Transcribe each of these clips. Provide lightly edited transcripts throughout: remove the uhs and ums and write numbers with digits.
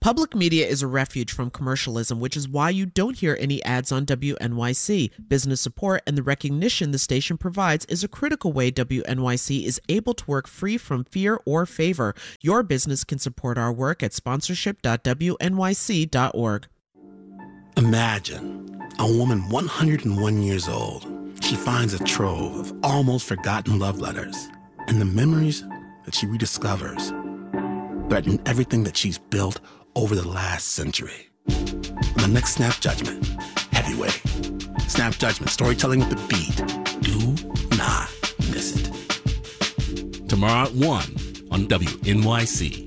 Public media is a refuge from commercialism, which is why you don't hear any ads on WNYC. Business support and the recognition the station provides is a critical way WNYC is able to work free from fear or favor. Your business can support our work at sponsorship.wnyc.org. Imagine a woman 101 years old. She finds a trove of almost forgotten love letters, and the memories that she rediscovers threaten everything that she's built over the last century. On the next Snap Judgment, Heavyweight. Snap Judgment, storytelling with the beat. Do not miss it. Tomorrow at 1 on WNYC.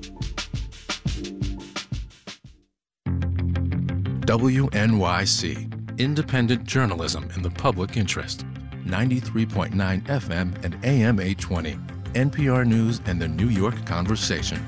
WNYC, independent journalism in the public interest. 93.9 FM and AM 820. NPR News and the New York Conversation.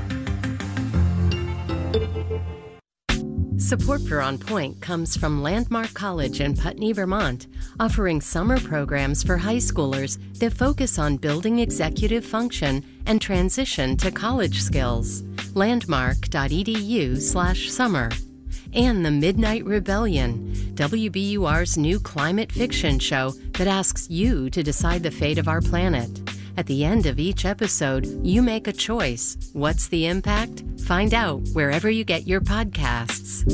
Support for On Point comes from Landmark College in Putney, Vermont, offering summer programs for high schoolers that focus on building executive function and transition to college skills. Landmark.edu/summer. And The Midnight Rebellion, WBUR's new climate fiction show that asks you to decide the fate of our planet. At the end of each episode, you make a choice. What's the impact? Find out wherever you get your podcasts.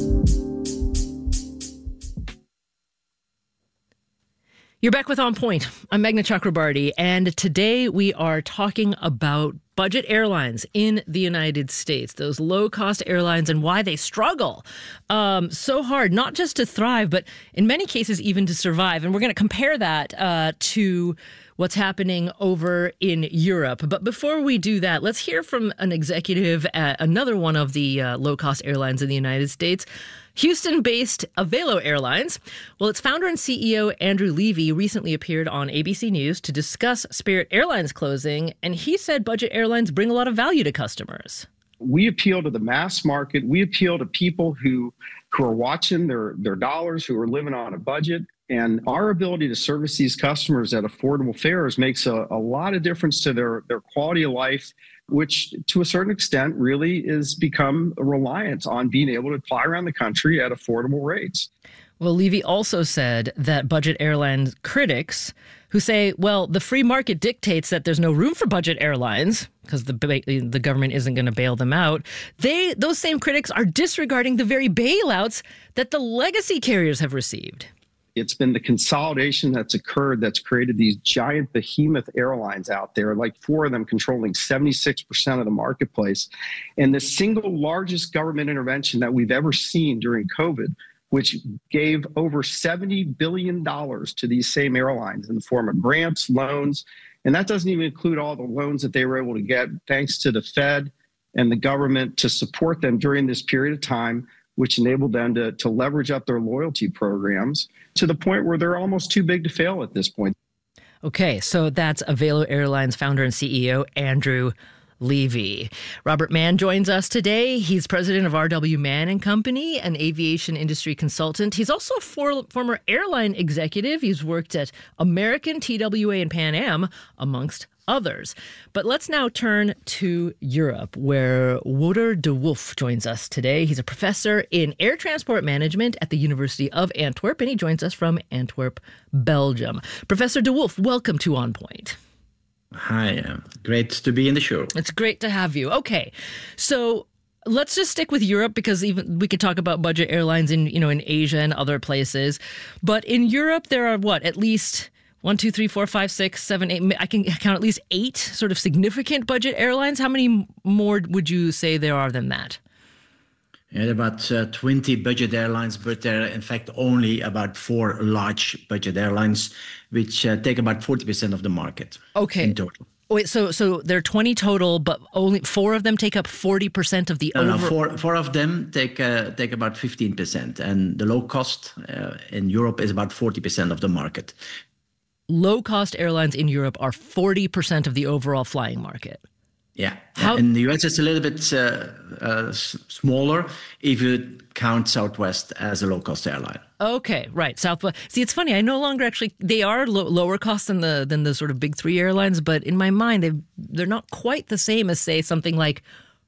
You're back with On Point. I'm Meghna Chakrabarty, and today we are talking about budget airlines in the United States, those low-cost airlines and why they struggle so hard, not just to thrive, but in many cases even to survive. And we're going to compare that to what's happening over in Europe. But before we do that, let's hear from an executive at another one of the low-cost airlines in the United States, Houston-based Avelo Airlines. Well, its founder and CEO, Andrew Levy, recently appeared on ABC News to discuss Spirit Airlines closing, and he said budget airlines bring a lot of value to customers. We appeal to the mass market. We appeal to people who are watching their dollars, who are living on a budget. And our ability to service these customers at affordable fares makes a lot of difference to their quality of life, which to a certain extent really is become reliant on being able to fly around the country at affordable rates. Well, Levy also said that budget airline critics who say, well, the free market dictates that there's no room for budget airlines because the government isn't going to bail them out. Those same critics are disregarding the very bailouts that the legacy carriers have received. It's been the consolidation that's occurred that's created these giant behemoth airlines out there, like 4 of them controlling 76% of the marketplace. And the single largest government intervention that we've ever seen during COVID, which gave over $70 billion to these same airlines in the form of grants, loans. And that doesn't even include all the loans that they were able to get thanks to the Fed and the government to support them during this period of time, which enabled them to leverage up their loyalty programs to the point where they're almost too big to fail at this point. Okay, so that's Avelo Airlines founder and CEO Andrew Levy. Robert Mann joins us today. He's president of R.W. Mann & Company, an aviation industry consultant. He's also a former airline executive. He's worked at American, TWA, and Pan Am, amongst others. But let's now turn to Europe, where Wouter de Wolf joins us today. He's a professor in air transport management at the University of Antwerp, and he joins us from Antwerp, Belgium. Professor de Wolf, welcome to On Point. Hi, great to be in the show. It's great to have you. Okay, so let's just stick with Europe because even we could talk about budget airlines in Asia and other places. But in Europe, there are at least 1, 2, 3, 4, 5, 6, 7, 8. I can count at least 8 sort of significant budget airlines. How many more would you say there are than that? Yeah, there are about 20 budget airlines, but there are in fact only about 4 large budget airlines, which take about 40% of the market. Okay. In total. Wait, so there are 20 total, but only 4 of them take up 40% of the No, 4 of them take about 15%, and the low cost in Europe is about 40% of the market. Low-cost airlines in Europe are 40% of the overall flying market. Yeah. In the US, it's a little bit smaller if you count Southwest as a low-cost airline. Okay, right. Southwest. See, it's funny. I no longer actually, they are lower cost than the sort of big 3 airlines, but in my mind, they're not quite the same as, say, something like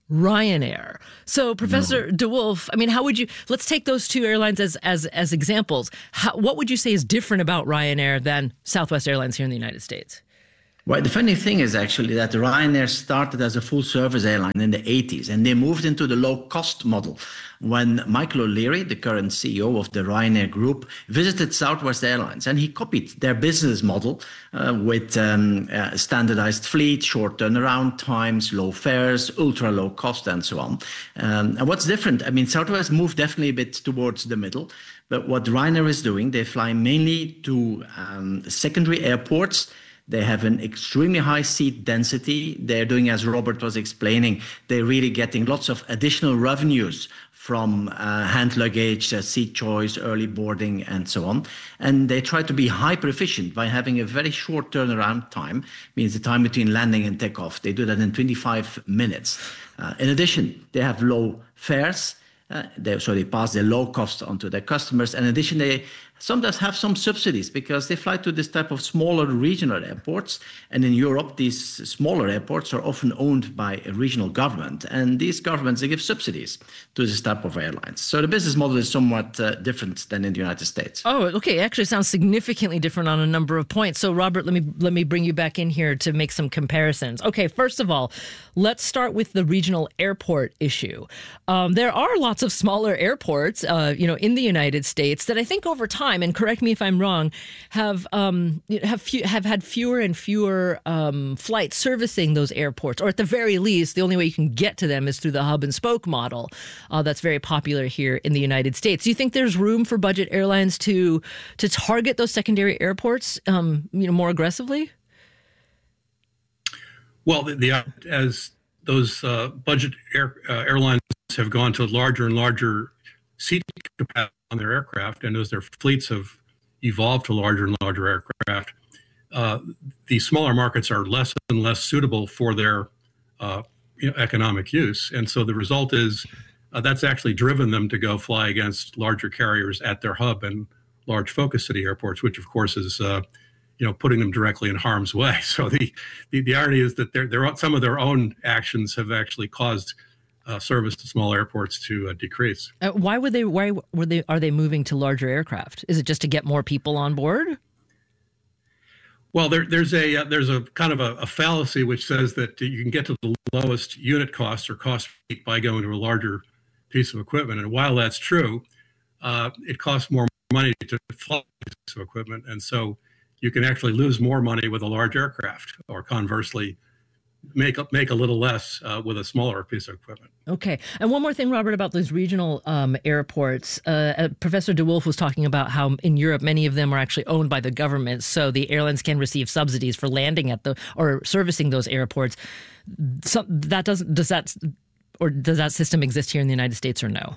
Ryanair. So, Professor DeWolf, I mean, how would you? Let's take those two airlines as examples. What would you say is different about Ryanair than Southwest Airlines here in the United States? Well, the funny thing is actually that Ryanair started as a full-service airline in the 80s, and they moved into the low-cost model when Michael O'Leary, the current CEO of the Ryanair Group, visited Southwest Airlines, and he copied their business model with standardized fleet, short turnaround times, low fares, ultra-low cost, and so on. And what's different? I mean, Southwest moved definitely a bit towards the middle, but what Ryanair is doing, they fly mainly to secondary airports. They have an extremely high seat density. They're doing, as Robert was explaining, they're really getting lots of additional revenues from hand luggage, seat choice, early boarding, and so on. And they try to be hyper efficient by having a very short turnaround time, means the time between landing and takeoff. They do that in 25 minutes. In addition, they have low fares. So they pass their low cost onto their customers. In addition, they sometimes have some subsidies because they fly to this type of smaller regional airports. And in Europe, these smaller airports are often owned by a regional government. And these governments, they give subsidies to this type of airlines. So the business model is somewhat different than in the United States. Oh, okay. It actually sounds significantly different on a number of points. So, Robert, let me bring you back in here to make some comparisons. Okay, first of all, let's start with the regional airport issue. There are lots of smaller airports, in the United States that I think over time, and correct me if I'm wrong, have had fewer and fewer flights servicing those airports, or at the very least, the only way you can get to them is through the hub and spoke model. That's very popular here in the United States. Do you think there's room for budget airlines to target those secondary airports, more aggressively? Well, as those budget airlines have gone to larger and larger seat capacity on their aircraft, and as their fleets have evolved to larger and larger aircraft, the smaller markets are less and less suitable for their economic use. And so the result is that's actually driven them to go fly against larger carriers at their hub and large focus city airports, which of course is putting them directly in harm's way. So the irony is that some of their own actions have actually caused service to small airports to decrease. Why are they moving to larger aircraft? Is it just to get more people on board? Well, there's a kind of a fallacy which says that you can get to the lowest unit cost or cost by going to a larger piece of equipment. And while that's true, it costs more money to fly a piece of equipment, and so you can actually lose more money with a large aircraft, or conversely, make a little less with a smaller piece of equipment. Okay. And one more thing, Robert, about those regional airports. Professor DeWolf was talking about how in Europe, many of them are actually owned by the government. So the airlines can receive subsidies for landing or servicing those airports. So does that system exist here in the United States or no?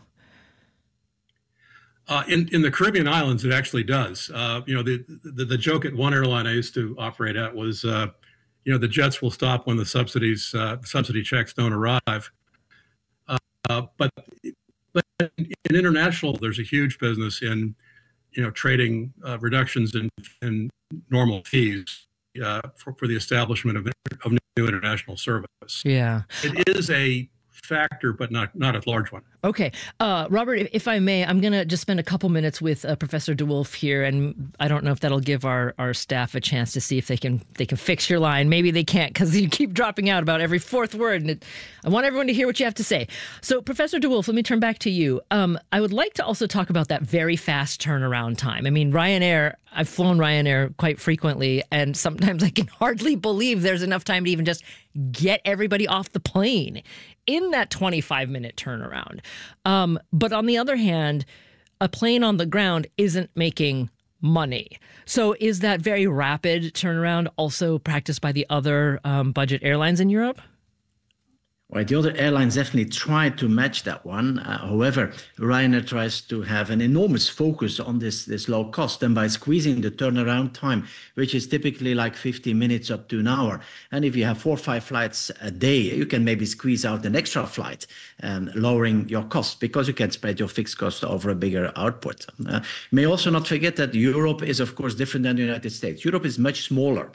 In the Caribbean islands, it actually does. The joke at one airline I used to operate at was, the jets will stop when the subsidy checks don't arrive. But in international, there's a huge business in, trading reductions in normal fees for the establishment of new international service. Yeah, it is a factor, but not a large one. Okay. Robert, if I may, I'm going to just spend a couple minutes with Professor DeWolf here, and I don't know if that'll give our staff a chance to see if they can fix your line. Maybe they can't because you keep dropping out about every fourth word, and I want everyone to hear what you have to say. So, Professor DeWolf, let me turn back to you. I would like to also talk about that very fast turnaround time. I mean, Ryanair, I've flown Ryanair quite frequently, and sometimes I can hardly believe there's enough time to even just get everybody off the plane in that 25-minute turnaround. But on the other hand, a plane on the ground isn't making money. So is that very rapid turnaround also practiced by the other budget airlines in Europe? Well, the other airlines definitely try to match that one. However, Ryanair tries to have an enormous focus on this low cost, and by squeezing the turnaround time, which is typically like 50 minutes up to an hour. And if you have 4 or 5 flights a day, you can maybe squeeze out an extra flight, lowering your cost because you can spread your fixed cost over a bigger output. You may also not forget that Europe is, of course, different than the United States. Europe is much smaller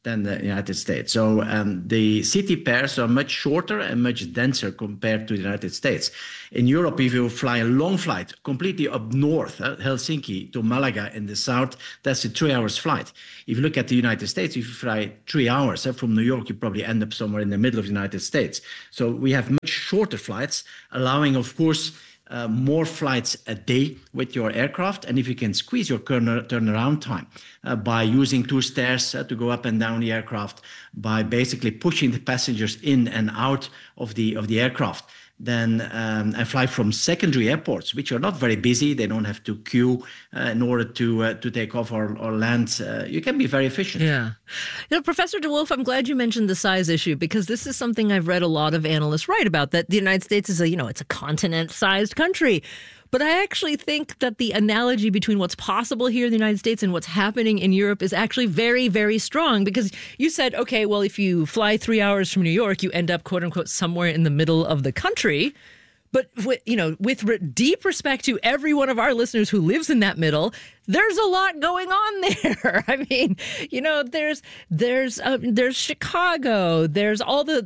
than the United States. So the city pairs are much shorter and much denser compared to the United States. In Europe, if you fly a long flight completely up north, Helsinki to Malaga in the south, that's a 3 hours flight. If you look at the United States, if you fly 3 hours from New York, you probably end up somewhere in the middle of the United States. So we have much shorter flights, allowing, of course, more flights a day with your aircraft. And if you can squeeze your turnaround time by using two stairs to go up and down the aircraft, by basically pushing the passengers in and out of the aircraft, then I fly from secondary airports, which are not very busy. They don't have to queue in order to take off or land. You can be very efficient. Yeah. Professor DeWolf, I'm glad you mentioned the size issue, because this is something I've read a lot of analysts write about, that the United States is it's a continent-sized country. But I actually think that the analogy between what's possible here in the United States and what's happening in Europe is actually very, very strong, because you said, okay, well, if you fly 3 hours from New York, you end up, quote unquote, somewhere in the middle of the country. But, with deep respect to every one of our listeners who lives in that middle, there's a lot going on there. I mean, there's Chicago, there's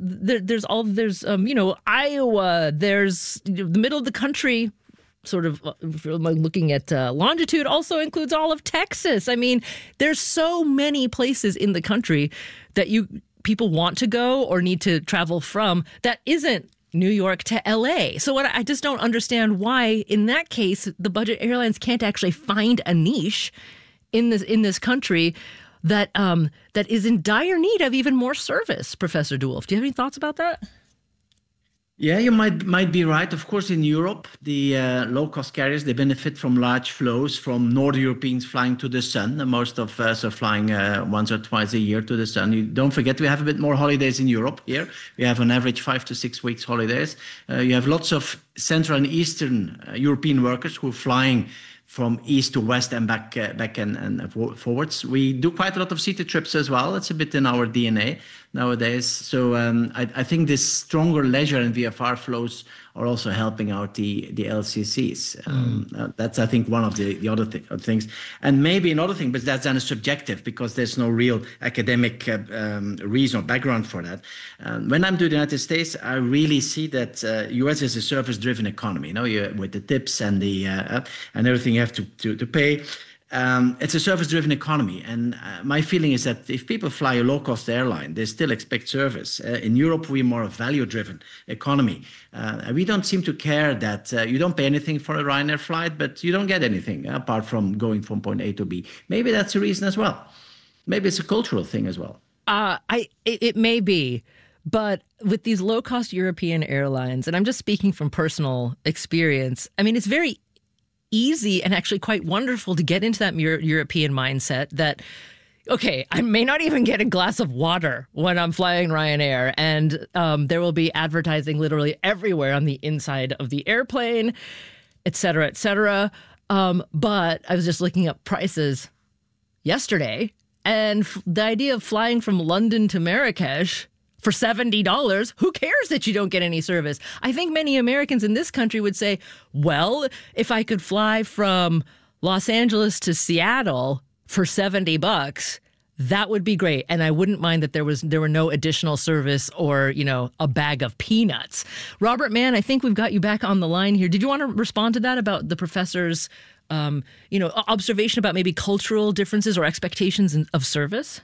Iowa, there's the middle of the country. Sort of looking at longitude also includes all of Texas. I mean, there's so many places in the country that people want to go or need to travel from that isn't New York to LA. So I just don't understand why, in that case, the budget airlines can't actually find a niche in this country that is in dire need of even more service. Professor DeWolf, do you have any thoughts about that? Yeah, you might be right. Of course, in Europe, the low-cost carriers, they benefit from large flows from Northern Europeans flying to the sun. Most of us are flying once or twice a year to the sun. You don't forget, we have a bit more holidays in Europe here. We have on average 5 to 6 weeks holidays. You have lots of Central and Eastern European workers who are flying from east to west and back and forwards. We do quite a lot of city trips as well. It's a bit in our DNA nowadays. So I think this stronger leisure and VFR flows are also helping out the LCCs. That's, I think, one of the other things. And maybe another thing, but that's then subjective, because there's no real academic reason or background for that. When I'm to the United States, I really see that U.S. is a service-driven economy. With the tips and the and everything you have to pay. It's a service-driven economy, and my feeling is that if people fly a low-cost airline, they still expect service. In Europe, we're more a value-driven economy. We don't seem to care that you don't pay anything for a Ryanair flight, but you don't get anything apart from going from point A to B. Maybe that's a reason as well. Maybe it's a cultural thing as well. It may be. But with these low-cost European airlines, and I'm just speaking from personal experience, I mean, it's very easy and actually quite wonderful to get into that European mindset that, okay, I may not even get a glass of water when I'm flying Ryanair, and there will be advertising literally everywhere on the inside of the airplane, et cetera, et cetera. But I was just looking up prices yesterday, and the idea of flying from London to Marrakesh for $70, who cares that you don't get any service? I think many Americans in this country would say, well, if I could fly from Los Angeles to Seattle for $70, that would be great. And I wouldn't mind that there were no additional service or, a bag of peanuts. Robert Mann, I think we've got you back on the line here. Did you want to respond to that about the professor's, observation about maybe cultural differences or expectations of service?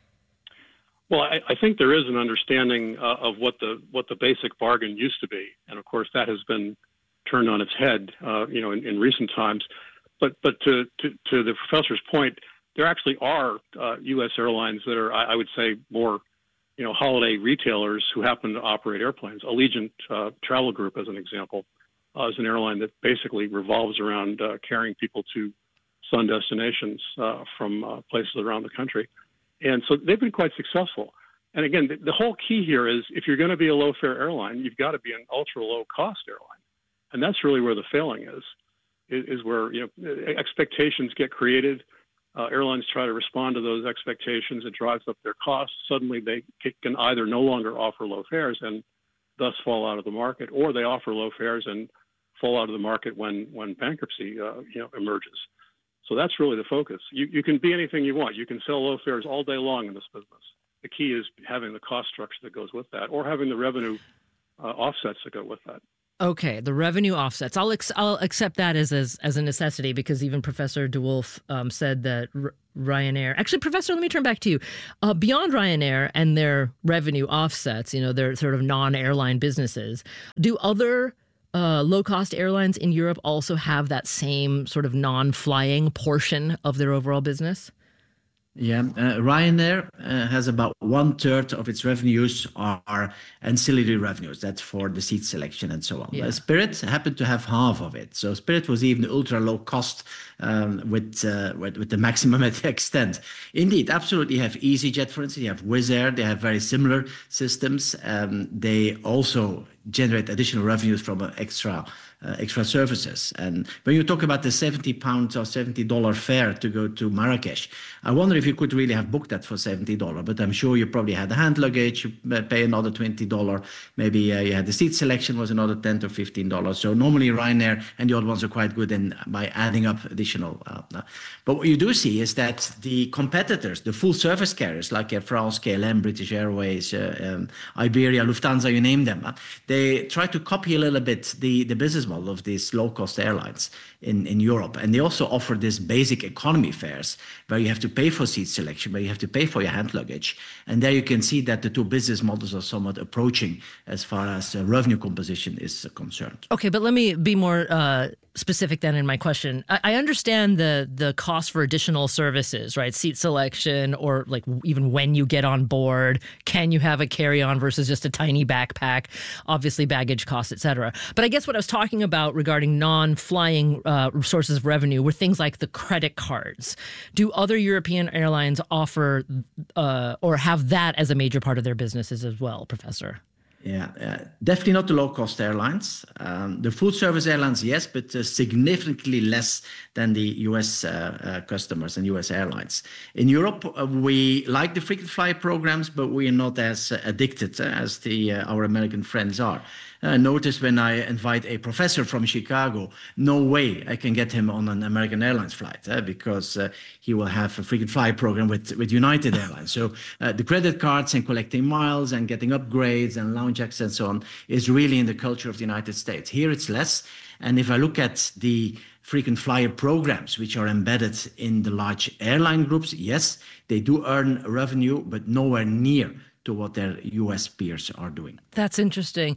Well, I think there is an understanding of what the basic bargain used to be, and of course that has been turned on its head, in recent times. But to the professor's point, there actually are U.S. airlines that are, I would say, more, holiday retailers who happen to operate airplanes. Allegiant Travel Group, as an example, is an airline that basically revolves around carrying people to sun destinations from places around the country. And so they've been quite successful. And again, the whole key here is if you're going to be a low-fare airline, you've got to be an ultra-low-cost airline. And that's really where the failing is where expectations get created. Airlines try to respond to those expectations. It drives up their costs. Suddenly they can either no longer offer low fares and thus fall out of the market, or they offer low fares and fall out of the market when bankruptcy emerges. So that's really the focus. You can be anything you want. You can sell low fares all day long in this business. The key is having the cost structure that goes with that, or having the revenue offsets that go with that. Okay, the revenue offsets. I'll accept that as a necessity, because even Professor DeWolf said that Ryanair. Actually, Professor, let me turn back to you. Beyond Ryanair and their revenue offsets, their sort of non-airline businesses, do other low-cost airlines in Europe also have that same sort of non-flying portion of their overall business? Yeah, Ryanair has about 1/3 of its revenues are ancillary revenues. That's for the seat selection and so on. Yeah. Spirit happened to have half of it. So Spirit was even ultra low cost with the maximum extent. Indeed, absolutely. You have EasyJet, for instance. You have Wizz Air. They have very similar systems. They also generate additional revenues from extra services. And when you talk about the £70 or $70 fare to go to Marrakesh, I wonder if you could really have booked that for $70. But I'm sure you probably had the hand luggage, you pay another $20. Maybe you had the seat selection was another $10 or $15. So normally Ryanair and the other ones are quite good by adding up additional. But what you do see is that the competitors, the full service carriers like Air France, KLM, British Airways, Iberia, Lufthansa, you name them, they try to copy a little bit the business model of these low-cost airlines in Europe. And they also offer this basic economy fares where you have to pay for seat selection, where you have to pay for your hand luggage. And there you can see that the two business models are somewhat approaching as far as revenue composition is concerned. Okay, but let me be more specific then in my question. I understand the cost for additional services, right? Seat selection, or like even when you get on board, can you have a carry-on versus just a tiny backpack? Obviously baggage costs, et cetera. But I guess what I was talking about regarding non-flying sources of revenue were things like the credit cards. Do other European airlines offer or have that as a major part of their businesses as well, Professor? Yeah, definitely not the low-cost airlines. The full-service airlines, yes, but significantly less than the U.S. customers and U.S. airlines. In Europe, we like the frequent flyer programs, but we are not as addicted as our American friends are. Notice when I invite a professor from Chicago, no way I can get him on an American Airlines flight because he will have a frequent flyer program with United Airlines. So the credit cards and collecting miles and getting upgrades and lounge access and so on is really in the culture of the United States. Here it's less. And if I look at the frequent flyer programs, which are embedded in the large airline groups, yes, they do earn revenue, but nowhere near to what their U.S. peers are doing. That's interesting.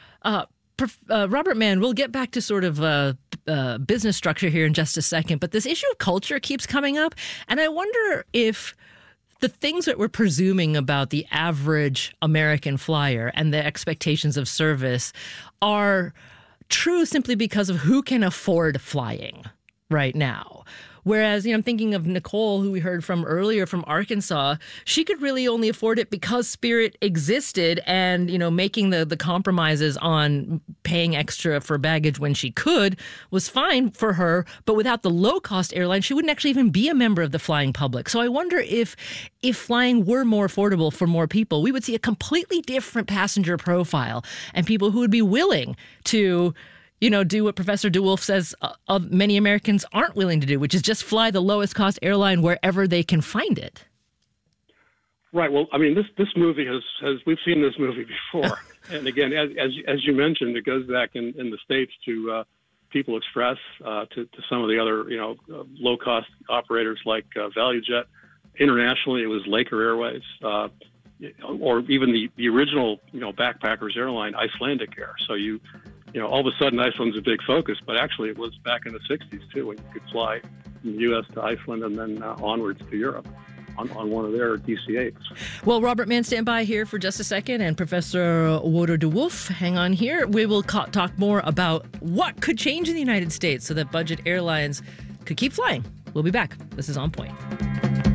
Robert Mann, we'll get back to sort of business structure here in just a second, but this issue of culture keeps coming up. And I wonder if the things that we're presuming about the average American flyer and the expectations of service are true simply because of who can afford flying right now. Whereas, I'm thinking of Nicole, who we heard from earlier from Arkansas. She could really only afford it because Spirit existed, and, making the compromises on paying extra for baggage when she could was fine for her. But without the low-cost airline, she wouldn't actually even be a member of the flying public. So I wonder if flying were more affordable for more people, we would see a completely different passenger profile and people who would be willing to do what Professor DeWolf says many Americans aren't willing to do, which is just fly the lowest cost airline wherever they can find it. Right. Well, I mean, this movie has we've seen this movie before. And again, as you mentioned, it goes back in the States to People Express, to some of the other, low cost operators like ValueJet. Internationally, it was Laker Airways, or even the original, backpackers airline, Icelandic Air. So all of a sudden, Iceland's a big focus, but actually it was back in the 60s, too, when you could fly from the U.S. to Iceland and then onwards to Europe on one of their DC-8s. Well, Robert Mann, stand by here for just a second, and Professor Wouter de Wolf, hang on here. We will talk more about what could change in the United States so that budget airlines could keep flying. We'll be back. This is On Point.